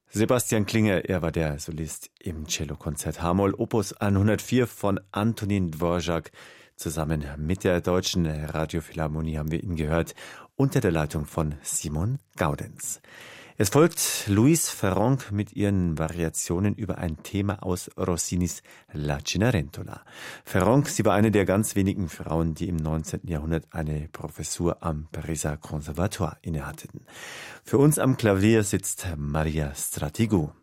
Sebastian Klinger, er war der Solist im Cellokonzert H-Moll Opus 104 von Antonin Dvorak. Zusammen mit der Deutschen Radiophilharmonie haben wir ihn gehört, unter der Leitung von Simon Gaudenz. Es folgt Louise Ferron mit ihren Variationen über ein Thema aus Rossinis La Cenerentola. Ferron, sie war eine der ganz wenigen Frauen, die im 19. Jahrhundert eine Professur am Pariser Conservatoire innehatten. Für uns am Klavier sitzt Maria Stratigou.